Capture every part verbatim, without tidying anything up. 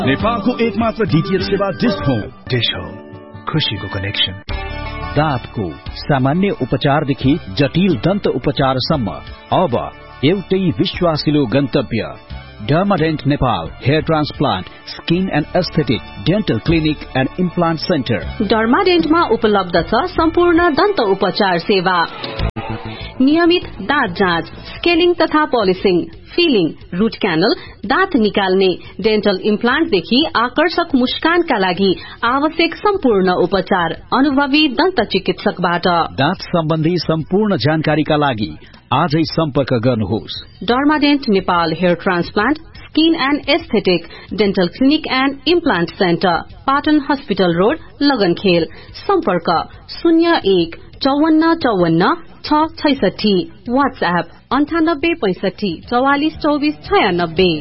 नेपालको एकमात्र डीटीएच सेवा डिश होम। डिश होम, खुशीको कनेक्सन। दाँतको सामान्य उपचारदेखि जटिल दन्त उपचारसम्म अब एउटै विश्वासिलो गन्तव्य डर्माडेन्ट Nepal hair transplant skin and aesthetic dental clinic and implant centre. डर्माडेन्टमा उपलब्ध छ सम्पूर्ण दन्त उपचार सेवा, नियमित दाँत जाँच, स्केलिङ तथा पोलिसिङ, फिलिङ, रूट क्यानल, दाँत निकाल्ने, डेन्टल इम्प्लान्टदेखि आकर्षक मुस्कानका लागि आवश्यक सम्पूर्ण उपचार अनुभवी दन्त चिकित्सकबाट। दाँत सम्बन्धी सम्पूर्ण जानकारीका लागि आजै सम्पर्क गर्नुहोस्। डर्माडेन्ट Nepal hair transplant skin and aesthetic dental clinic and implant centre, Patan hospital road, लगनखेल। सम्पर्क शून्य एक चौवन्न चौवन्न छ छैसठी। वाट्सएप अन्ठानब्बे पैंसठी चौवालिस चौबिस छयानब्बे।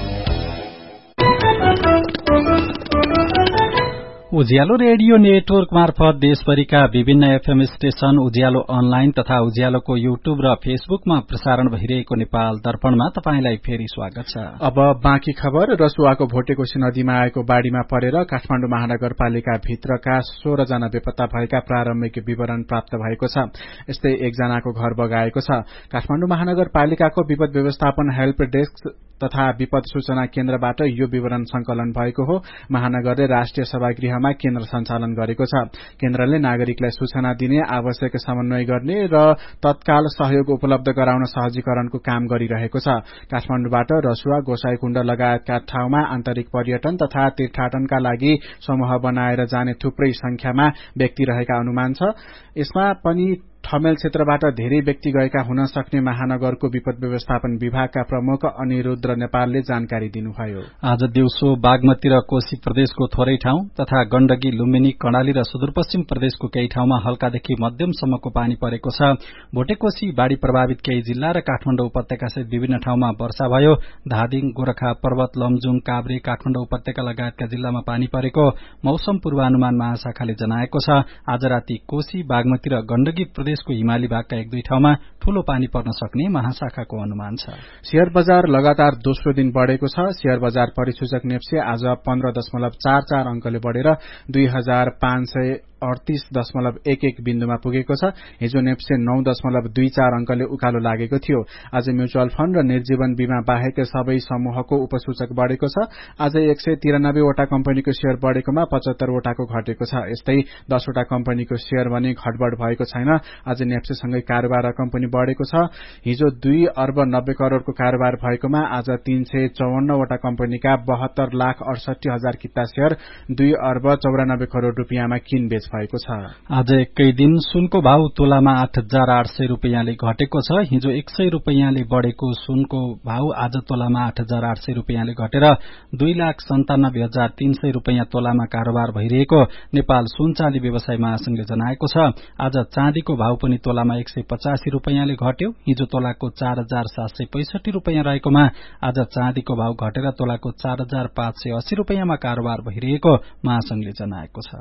उज्यालो रेडियो नेटवर्क मार्फत देशभरिका विभिन्न एफएम स्टेशन, उज्यालो अनलाइन तथा उज्यालोको युट्युब र फेसबुकमा प्रसारण भइरहेको नेपाल दर्पणमा तपाईंलाई फेरि स्वागत छ। अब बाँकी खबर। रसुवाको भोटेकोशी नदीमा आएको बाढ़ीमा परेर काठमाडौँ महानगरपालिका भित्रका सोह्र जना बेपत्ता भएका प्रारम्भिक विवरण प्राप्त भएको छ। यस्तै एकजनाको घर बगाएको छ। काठमाडौँ महानगरपालिकाको विपद व्यवस्थापन हेल्प डेस्क तथा विपद सूचना केन्द्रबाट यो विवरण संकलन भएको हो। महानगरले राष्ट्रिय सभागृहमा केन्द्र सञ्चालन गरेको छ। केन्द्रले नागरिकलाई सूचना दिने, आवश्यक समन्वय गर्ने र तत्काल सहयोग उपलब्ध गराउन सहजीकरणको काम गरिरहेको छ। काठमाडौँबाट रसुवा, गोसाईकुण्ड लगायतका ठाउँमा आन्तरिक पर्यटन तथा तीर्थाटनका लागि समूह बनाएर जाने थुप्रै संख्यामा व्यक्ति रहेका अनुमान छ। यसमा पनि ठमेल क्षेत्रबाट धेरै व्यक्ति गएका हुन सक्ने महानगरको विपद व्यवस्थापन विभागका प्रमुख अनिरुद्ध नेपालले जानकारी दिनुभयो। आज दिउँसो बागमती र कोशी प्रदेशको थोरै ठाउँ तथा गण्डकी, लुम्बिनी, कर्णाली र सुदूरपश्चिम प्रदेशको केही ठाउँमा हल्कादेखि मध्यमसम्मको पानी परेको छ। भोटेकोशी बाढ़ी प्रभावित केही जिल्ला र काठमाडौँ उपत्यका सहित विभिन्न ठाउँमा वर्षा भयो। धादिङ, गोरखा पर्वत, लमजुङ, काभ्रे, काठमाडौँ उपत्यका लगायतका जिल्लामा पानी परेको मौसम पूर्वानुमान महाशाखाले जनाएको छ। आज राति कोशी, बागमती र गण्डकी प्रदेश को हिमाली भागका एक दुई ठाउँमा ठूलो पानी पर्न सक्ने महाशाखाको अनुमान छ। शेयर बजार लगातार दोस्रो दिन बढ़ेको छ। शेयर बजार परिसूचक नेप्से आज पन्ध्र दशमलव चार चार अंकले बढ़ेर दुई हजार पाँच सय अडतीस दशमलव एक एक बिन्दुमा पुगेको छ। हिजो नेप्से नौ दशमलव दुई चार अंकले उकालो लागेको थियो। आज म्युचुअल फण्ड र निर्जीवन बीमा बाहेक सबै समूहको उपसूचक बढ़ेको छ। आज एक सय तिरानब्बे वटा कम्पनीको शेयर बढ़ेकोमा पचहत्तर वटाको घटेको छ। यस्तै दसवटा कम्पनीको शेयर भने घटबढ़ भएको छैन। आज नेप्सेसँगै कारोबार कम्पनी बढ़ेको छ। हिजो दुई अर्ब नब्बे करोड़को कारोबार भएकोमा आज तीन सय चौवन्न वटा कम्पनीका बहत्तर लाख अडसठी हजार किता शेयर दुई अर्ब चौरानब्बे करोड़ रूपियाँमा किनबेच भएको छ। आज एकै दिन सुनको भाव तोलामा आठ हजार आठ सय रूपियाँले घटेको छ। हिजो एक सय रूपियाँले बढ़ेको सुनको भाव आज तोलामा आठ हजार आठ सय रूपियाँले घटेर दुई लाख सन्तानब्बे हजार तीन सय रूपियाँ तोलामा कारोबार भइरहेको नेपाल सुन चाँदी व्यवसाय महासंघले जनाएको छ। आज चाँदीको भाव पनि तोलामा एक सय पचासी रूपियाँले घट्यो। हिजो तोलाको चार हजार सात सय पैंसठी रूपियाँ रहेकोमा आज चाँदीको भाव घटेर तोलाको चार हजार पाँच सय अस्सी रूपियाँमा कारोबार भइरहेको महासंघले जनाएको छ।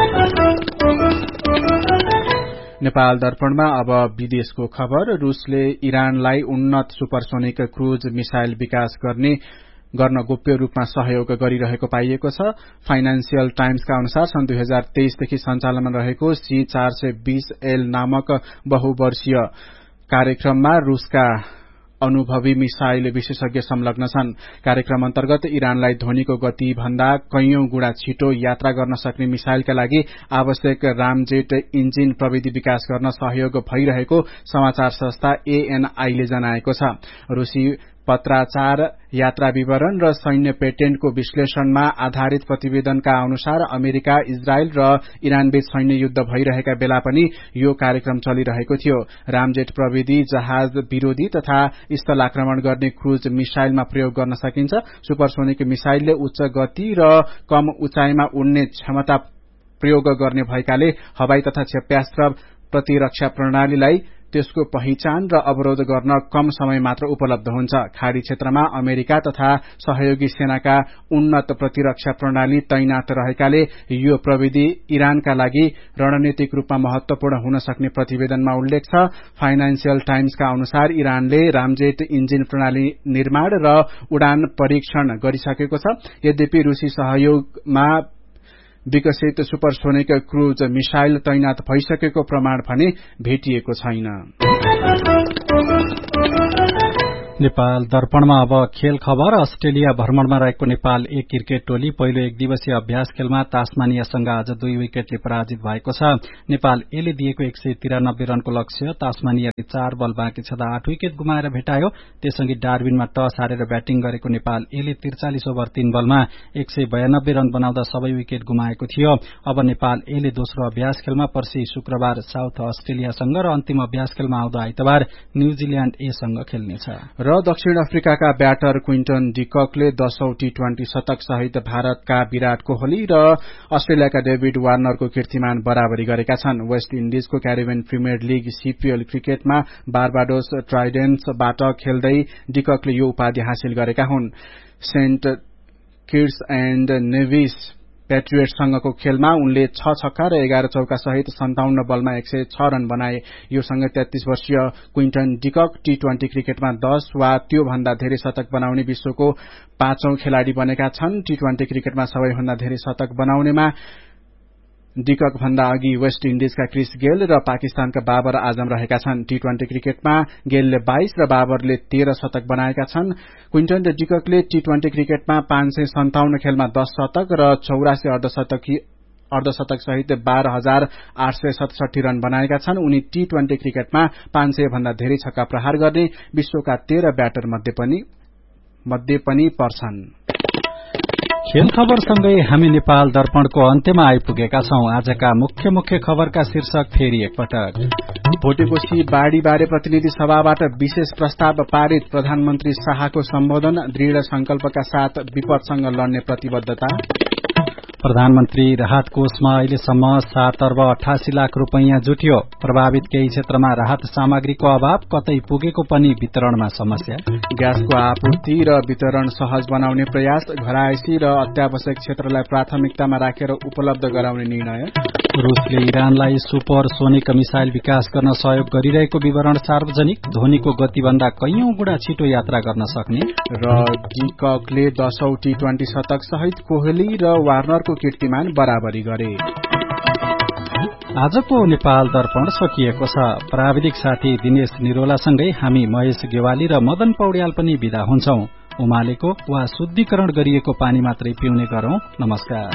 नेपाल दर्पणमा अब विदेशको खबर। रूसले इरानलाई उन्नत सुपरसोनिक क्रूज मिसाइल विकास गर्ने गर्न गोप्य रूपमा सहयोग गरिरहेको पाइएको छ। फाइनान्सियल टाइम्सका अनुसार सन् दुई हजार तेइसदेखि सञ्चालनमा रहेको सी चार सय बीस एल नामक बहुवर्षीय कार्यक्रममा रूसका अनुभवी मिसाइल विशेषज्ञ संलग्न छन्। कार्यक्रम अन्तर्गत इरानलाई ध्वनिको गति भन्दा कैयौं गुणा छिटो यात्रा गर्न सक्ने मिसाइलका लागि आवश्यक रामजेट इन्जिन प्रविधि विकास गर्न सहयोग भइरहेको समाचार संस्था एएनआईले जनाएको छ। रूसी पत्राचार, यात्रा विवरण र सैन्य पेटेन्टको विश्लेषणमा आधारित प्रतिवेदनका अनुसार अमेरिका, इजरायल र इरानबीच सैन्य युद्ध भइरहेका बेला पनि यो कार्यक्रम चलिरहेको थियो। रामजेट प्रविधि जहाज विरोधी तथा स्थल आक्रमण गर्ने क्रूज मिसाइलमा प्रयोग गर्न सकिन्छ। सुपरसोनिक मिसाइलले उच्च गति र कम उचाइमा उड्ने क्षमता प्रयोग गर्ने भएकाले हवाई तथा क्षेप्यास्त्र प्रतिरक्षा प्रणालीलाई त्यसको पहिचान र अवरोध गर्न कम समय मात्र उपलब्ध हुन्छ। खाड़ी क्षेत्रमा अमेरिका तथा सहयोगी सेनाका उन्नत प्रतिरक्षा प्रणाली तैनात रहेकाले यो प्रविधि इरानका लागि रणनीतिक रूपमा महत्वपूर्ण हुन सक्ने प्रतिवेदनमा उल्लेख छ। फाइनान्शियल टाइम्सका अनुसार इरानले रामजेट इन्जिन प्रणाली निर्माण र उडान परीक्षण गरिसकेको छ। यद्यपि रूसी सहयोगमा विकसित सुपरसोनिक क्रूज मिसाइल तैनात भइसकेको प्रमाण भने भेटिएको छैन। नेपाल दर्पणमा अब खेल खबर। अस्ट्रेलिया भ्रमणमा रहेको नेपाल एक क्रिकेट टोली पहिलो एक दिवसीय अभ्यास खेलमा तास्मानियासँग आज दुई विकेटले पराजित भएको छ। नेपाल एले दिएको एक सय तिरानब्बे रनको लक्ष्य तास्मानियाले चार बल बाँकी छँदा आठ विकेट गुमाएर भेटायो। त्यससँगै डार्बिनमा टस हारेर ब्याटिङ गरेको नेपाल एले त्रिचालिस ओभर तीन बलमा एक सय बयानब्बे रन बनाउँदा सबै विकेट गुमाएको थियो। अब नेपाल एले दोस्रो अभ्यास खेलमा पर्सि शुक्रबार साउथ अस्ट्रेलियासँग र अन्तिम अभ्यास खेलमा आउँदो आइतबार न्यूजील्याण्ड ए सँग खेल्नेछ। र दक्षिण अफ्रिकाका ब्याटर क्विन्टन डिककले दशौं टी ट्वेन्टी शतक सहित भारतका विराट कोहली र अस्ट्रेलियाका डेभिड वार्नरको कीर्तिमान बराबरी गरेका छन्। West इन्डिजको Caribbean premier league CPL क्रिकेटमा बारबाडोस ट्राइडेन्ट्सबाट खेल्दै डिककले यो उपाधि हासिल गरेका हुन्। सेन्ट किट्स एण्ड नेभिस पेट्रियट्ससँगको खेलमा उनले छ छक्का र एघार चौका सहित सन्ताउन्न बलमा एक सय छ रन बनाए। यो सँगै तेत्तीस वर्षीय क्विन्टन डिकक टी ट्वेन्टी क्रिकेटमा दश वा त्यो भन्दा धेरै शतक बनाउने विश्वको पाँचौं खेलाड़ी बनेका छन्। टी ट्वेन्टी क्रिकेटमा सबैभन्दा धेरै शतक बनाउनेमा डिकक भन्दा अघि वेस्ट इन्डिजका क्रिस गेल र पाकिस्तानका बाबर आजम रहेका छन्। टी ट्वेन्टी क्रिकेटमा गेलले बाइस र बाबरले तेह्र शतक बनाएका छन्। क्विन्टन डिककले टी ट्वेन्टी क्रिकेटमा पाँच सय सन्ताउन्न खेलमा दश शतक र चौरासी अर्धशतकी अर्धशतक सहित बाह्र हजार आठ सय सतसठी रन बनाएका छन्। उनी टी ट्वेन्टी क्रिकेटमा पाँच सय भन्दा धेरै छक्का प्रहार गर्ने विश्वका तेह्र ब्याटर मध्ये पनि मध्ये पनि पर्छन्। खेल खबरसँगै हामी नेपाल दर्पणको अन्त्यमा आइपुगेका छौं। आजका मुख्य मुख्य खबरका शीर्षक फेरि एकपटक। भोटेकोशी बाढ़ीबारे प्रतिनिधि सभाबाट विशेष प्रस्ताव पारित। प्रधानमन्त्री शाहको सम्बोधन। दृढ़ संकल्पका साथ विपदसँग लड्ने प्रतिबद्धता। प्रधानमन्त्री राहत कोषमा अहिलेसम्म सात अर्ब अठासी लाख रूपैयाँ जुट्यो। प्रभावित केही क्षेत्रमा राहत सामग्रीको अभाव, कतै पुगेको पनि वितरणमा समस्या। ग्यासको आपूर्ति र वितरण सहज बनाउने प्रयास। घरायसी र अत्यावश्यक क्षेत्रलाई प्राथमिकतामा राखेर उपलब्ध गराउने निर्णय। रूसले इरानलाई सुपर सोनिक मिसाइल विकास गर्न सहयोग गरिरहेको विवरण सार्वजनिक। ध्वनिको गतिभन्दा कैयौं गुणा छिटो यात्रा गर्न सक्ने। र डिककले दशौं टी ट्वेन्टी शतक सहित कोहली र वार्नरको कीर्तिमान बराबरी गरे। आजको नेपाल दर्पण सकिएको छ। प्राविधिक साथी दिनेश निरोलासँगै हामी महेश गेवाली र मदन पौड्याल पनि विदा हुन्छौं। उमालेको वा शुद्धिकरण गरिएको पानी मात्रै पिउने गरौं। नमस्कार।